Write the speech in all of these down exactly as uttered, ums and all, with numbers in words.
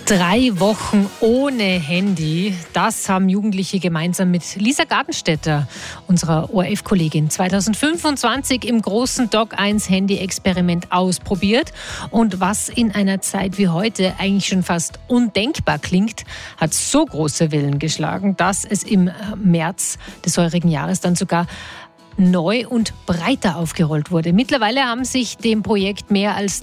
Drei Wochen ohne Handy, das haben Jugendliche gemeinsam mit Lisa Gartenstädter, unserer O R F-Kollegin, zwanzig fünfundzwanzig im großen Doc eins Handy-Experiment ausprobiert. Und was in einer Zeit wie heute eigentlich schon fast undenkbar klingt, hat so große Wellen geschlagen, dass es im März des heurigen Jahres dann sogar neu und breiter aufgerollt wurde. Mittlerweile haben sich dem Projekt mehr als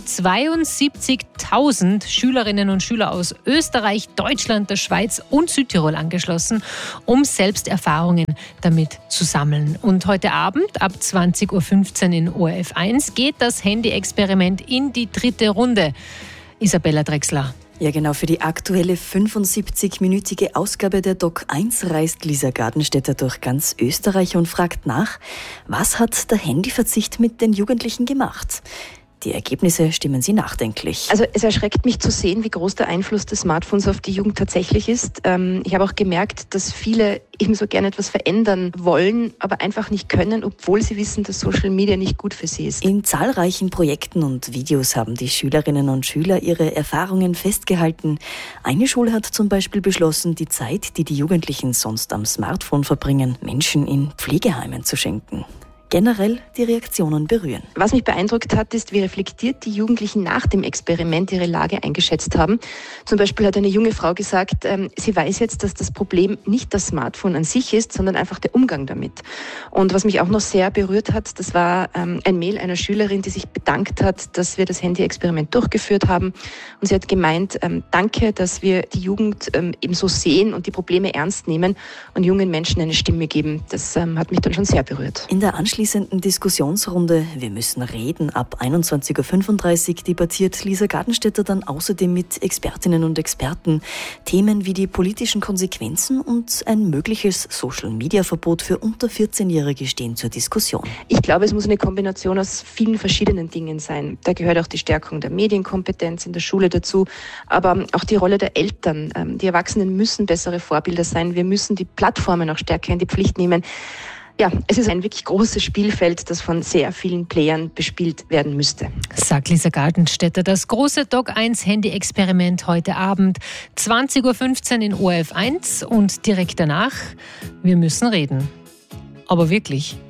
zweiundsiebzigtausend Schülerinnen und Schüler aus Österreich, Deutschland, der Schweiz und Südtirol angeschlossen, um selbst Erfahrungen damit zu sammeln. Und heute Abend ab zwanzig Uhr fünfzehn in O R F eins geht das Handy-Experiment in die dritte Runde. Isabella Drechsler. Ja, genau. Für die aktuelle fünfundsiebzig-minütige Ausgabe der Doc eins reist Lisa Gartenstädter durch ganz Österreich und fragt nach, was hat der Handyverzicht mit den Jugendlichen gemacht? Die Ergebnisse stimmen sie nachdenklich. Also es erschreckt mich zu sehen, wie groß der Einfluss des Smartphones auf die Jugend tatsächlich ist. Ich habe auch gemerkt, dass viele ebenso gerne etwas verändern wollen, aber einfach nicht können, obwohl sie wissen, dass Social Media nicht gut für sie ist. In zahlreichen Projekten und Videos haben die Schülerinnen und Schüler ihre Erfahrungen festgehalten. Eine Schule hat zum Beispiel beschlossen, die Zeit, die die Jugendlichen sonst am Smartphone verbringen, Menschen in Pflegeheimen zu schenken. Generell die Reaktionen berühren. Was mich beeindruckt hat, ist, wie reflektiert die Jugendlichen nach dem Experiment ihre Lage eingeschätzt haben. Zum Beispiel hat eine junge Frau gesagt, ähm, sie weiß jetzt, dass das Problem nicht das Smartphone an sich ist, sondern einfach der Umgang damit. Und was mich auch noch sehr berührt hat, das war ähm, ein Mail einer Schülerin, die sich bedankt hat, dass wir das Handy-Experiment durchgeführt haben. Und sie hat gemeint, ähm, danke, dass wir die Jugend ähm, eben so sehen und die Probleme ernst nehmen und jungen Menschen eine Stimme geben. Das ähm, hat mich dann schon sehr berührt. In der anschließenden Diskussionsrunde Wir müssen reden ab einundzwanzig Uhr fünfunddreißig debattiert Lisa Gartenstädter dann außerdem mit Expertinnen und Experten Themen wie die politischen Konsequenzen und ein mögliches Social-Media-Verbot für unter vierzehnjährige stehen zur Diskussion. Ich glaube, es muss eine Kombination aus vielen verschiedenen Dingen sein. Da gehört auch die Stärkung der Medienkompetenz in der Schule dazu, aber auch die Rolle der Eltern. Die Erwachsenen müssen bessere Vorbilder sein. Wir müssen die Plattformen auch stärker in die Pflicht nehmen. Ja, es ist ein wirklich großes Spielfeld, das von sehr vielen Playern bespielt werden müsste. Sagt Lisa Gartenstädter. Das große Doc eins Handy-Experiment heute Abend, zwanzig Uhr fünfzehn in O R F eins und direkt danach Wir müssen reden. Aber wirklich.